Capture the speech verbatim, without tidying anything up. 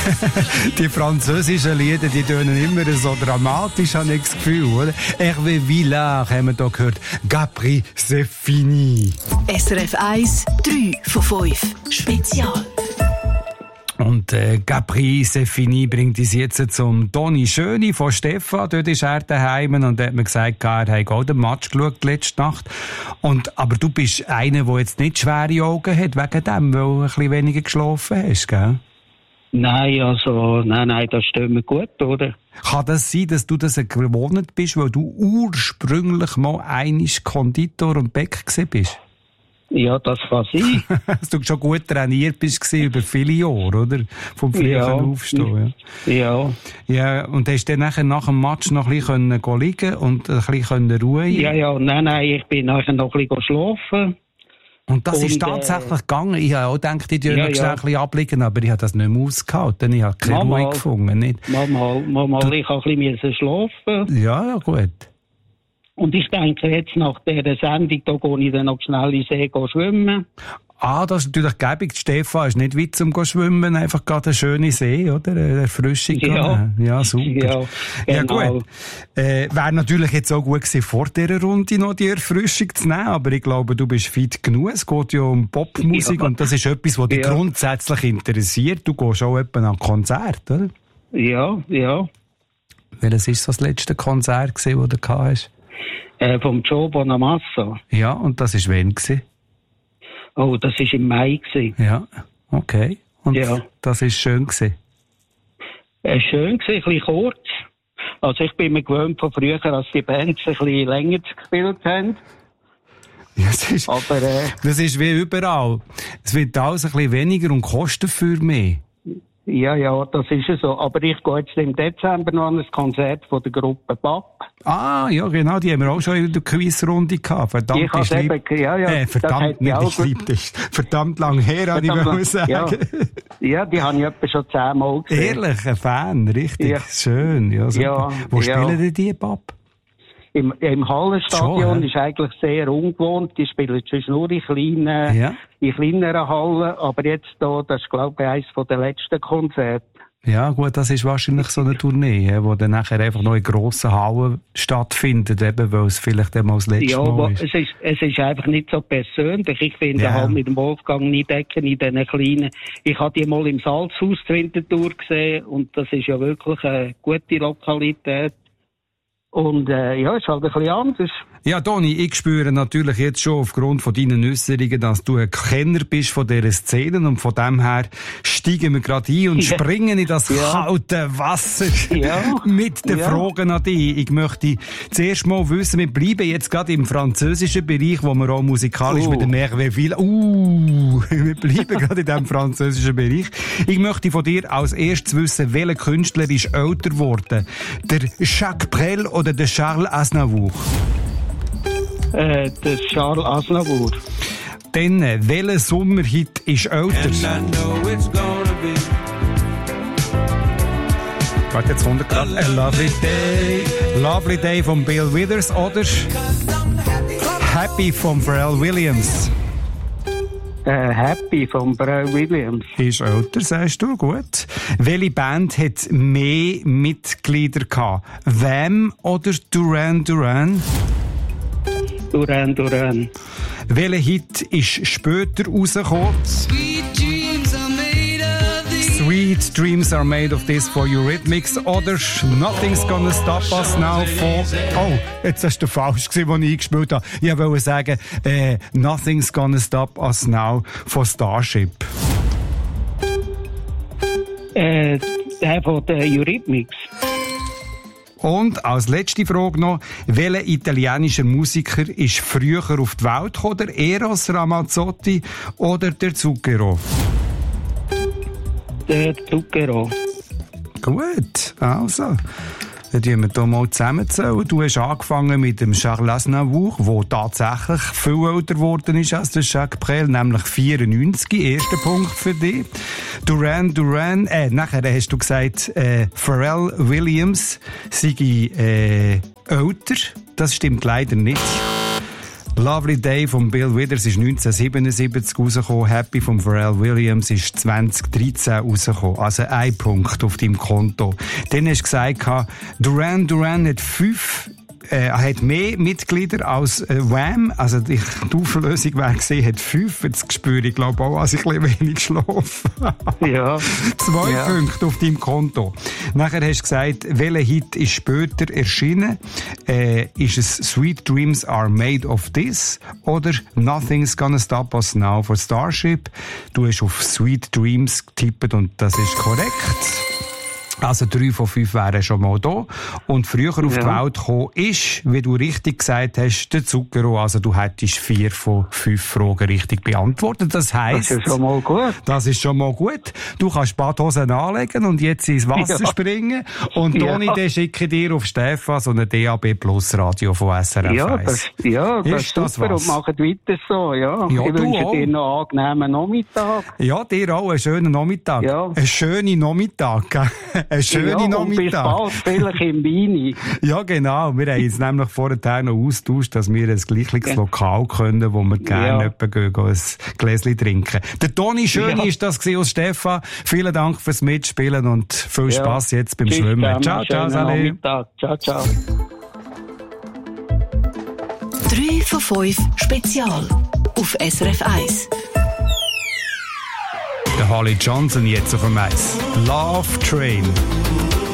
Die französischen Lieder, die tönen immer so dramatisch, habe ich das Gefühl, oder? Hervé Villard haben wir hier gehört. Capri, c'est fini. S R F eins, drei von fünf. Spezial. Und äh, Capri, c'est fini bringt uns jetzt zum Toni Schöni von Stefan. Dort ist er daheim und hat mir gesagt, er hat auch den Match geschaut letzte Nacht. Und, aber du bist einer, der jetzt nicht schwere Augen hat, wegen dem, weil du ein bisschen weniger geschlafen hast, gell? Nein, also, nein, nein, das stimmt mir gut, oder? Kann das sein, dass du das gewohnt bist, weil du ursprünglich mal einmal Konditor und Bäck gewesen bist? Ja, das kann sein. Dass du schon gut trainiert bist über viele Jahre, oder? Vom frühen Ja. Aufstehen. Ja. Ja. Ja, und hast du dann nachher nach dem Match noch ein bisschen liegen und ein bisschen ruhen? Ja, ja, nein, nein, ich bin nachher noch ein bisschen schlafen. Und das Und, ist tatsächlich äh, gegangen. Ich habe auch gedacht, ich würde ja, noch ja. ein bisschen abliegen, aber ich habe das nicht mehr ausgehalten. Ich habe keine Mal, Ruhe mal. gefunden. Nicht? Mal, mal, mal, mal ich habe ein bisschen schlafen. Ja, ja, gut. Und ich denke, jetzt nach dieser Sendung, da gehe ich dann noch schnell in den See schwimmen. Ah, das ist natürlich gäbig. Stefan ist nicht weit zum Schwimmen, einfach gerade eine schöne See, oder? Eine Erfrischung. Ja. Ja, super. Ja, Ja, genau. gut. Äh, wäre natürlich jetzt auch gut gewesen, vor dieser Runde noch die Erfrischung zu nehmen, aber ich glaube, du bist fit genug. Es geht ja um Popmusik Ja. und das ist etwas, was dich Ja. grundsätzlich interessiert. Du gehst auch etwa an Konzert, oder? Ja, ja. Welches war so das letzte Konzert, das du gehabt hast? Äh, vom Joe Bonamassa. Ja, und das war wann gewesen? Oh, das war im Mai gewesen. Ja, okay. Und Ja. das war schön gewesen? Äh, schön gewesen, ein bisschen kurz. Also ich bin mir gewöhnt von früher, dass die Bands ein bisschen länger gespielt haben. Ja, das ist, Aber, äh, das ist wie überall. Es wird alles ein bisschen weniger und kostet für mehr. ja, ja, das ist ja so. Aber ich gehe jetzt im Dezember noch an ein Konzert von der Gruppe B A P. Ah, ja, genau, die haben wir auch schon in der Quizrunde gehabt. Verdammt, Ich hab's lieb... eben- ja, ja, äh, das verdammt, hat nicht mich ich auch lieb dich. Verdammt lang her, habe ich Verdammt mal lang- sagen. Ja. Ja, die habe ich etwa schon zehnmal gesehen. Ehrlich, ein Fan, richtig Ja. schön. Ja, super. Ja, Wo ja. spielen denn die, Pap? Im, im Hallenstadion Schon, hä? ist eigentlich sehr ungewohnt. Die spielen zwischen nur in kleinen, Ja. in kleineren Hallen. Aber jetzt da, das ist, glaube ich, eines der letzten Konzerte. Ja, gut, das ist wahrscheinlich so eine Tournee, die dann nachher einfach noch in grossen Hallen stattfindet, eben, weil es vielleicht einmal das letzte Ja, Mal aber ist. es ist, es ist einfach nicht so persönlich. Ich finde Ja. halt mit dem Wolfgang Niedecken in diesen kleinen, ich habe die mal im Salzhaus zur Winterthur gesehen und das ist ja wirklich eine gute Lokalität. Und, äh, ja, ist halt ein bisschen anders. Ja, Toni, ich spüre natürlich jetzt schon aufgrund von deinen Äußerungen, dass du ein Kenner bist von dieser Szene und von dem her steigen wir gerade ein und Ja. springen in das Ja. kalte Wasser Ja. mit den Ja. Fragen an dich. Ich möchte zuerst mal wissen, wir bleiben jetzt gerade im französischen Bereich, wo wir auch musikalisch Oh. mit dem Hervé Villard, uh, wir bleiben gerade in diesem französischen Bereich. Ich möchte von dir als erstes wissen, welcher Künstler ist älter geworden? Der Jacques Brel oder der Charles Aznavour? Äh, der Charles Aznavour. Dann, äh, welcher Sommerhit ist älter? Warte, jetzt kommt er gerade. A Lovely Day. Lovely Day von Bill Withers oder Happy von Pharrell Williams. Äh, Happy von Pharrell Williams. Ist älter, sagst du, gut. Welche Band hat mehr Mitglieder gehabt? Wham oder Duran Duran? Duran Duran. Welcher Hit ist später rausgekommen? Sweet Dreams Are Made of This for Eurythmics oder Nothing's Gonna Stop Us Now von... Oh, jetzt hast du falsch gesehen, was ich eingespielt habe. Ich wollte sagen, äh, Nothing's Gonna Stop Us Now von Starship. Äh, der von der Eurythmics. Und als letzte Frage noch, welcher italienischer Musiker ist früher auf die Welt gekommen? Der Eros Ramazzotti oder der Zucchero? Der Zucchero. Gut, also. Dann tun wir hier mal zusammenzählen. Du hast angefangen mit dem Charles Aznavour, der tatsächlich viel älter geworden ist als der Jacques Brel, nämlich vierundneunzig. Erster Punkt für dich. Duran Duran, äh, nachher hast du gesagt, äh, Pharrell Williams sei äh, älter. Das stimmt leider nicht. Lovely Day von Bill Withers ist neunzehnhundertsiebenundsiebzig rausgekommen. Happy von Pharrell Williams ist zwanzig dreizehn rausgekommen. Also ein Punkt auf deinem Konto. Dann hast du gesagt, Duran Duran hat fünf Er hat mehr Mitglieder als äh, Wham. Also die, die Auflösung wäre gesehen, hat fünf. Jetzt spüre ich, glaube auch, dass ich ein bisschen wenig schlafe. Ja. Zwei ja. Punkte auf deinem Konto. Nachher hast du gesagt, welcher Hit ist später erschienen? Äh, ist es Sweet Dreams Are Made of This oder Nothing's Gonna Stop Us Now von Starship? Du hast auf Sweet Dreams getippt und das ist korrekt. Also drei von fünf wären schon mal da. Und früher auf ja. die Welt gekommen ist, wie du richtig gesagt hast, der Zucchero. Also du hättest vier von fünf Fragen richtig beantwortet. Das heisst... Das ist schon mal gut. Das ist schon mal gut. Du kannst Badhosen anlegen und jetzt ins Wasser ja. springen. Und Toni, ja. den schicke ich dir auf Stefan so eine D A B Plus Radio von S R F ja, das, ja, das ist das super. Was? Und machen weiter so, ja. ja ich wünsche auch. dir noch einen angenehmen Nachmittag. Ja, dir auch einen schönen Nachmittag. Ja. Einen schönen Nachmittag. Ein schöner ja, Nachmittag. Und bis bald, vielleicht im Weini. Ja, genau. Wir haben jetzt nämlich vorher noch austauscht, dass wir ein gleiches ja. Lokal können, wo wir gerne ja. gehen, gehen, ein Gläschen trinken. Der Toni Schöni ja. ist das aus Stefan. Vielen Dank fürs Mitspielen und viel Spass ja. jetzt beim Tschüss, Schwimmen. Ciao, ciao, Salé. Ciao, ciao. drei von fünf Spezial auf S R F eins. Der Holly Johnson jetzt auf dem Eis. Love Train.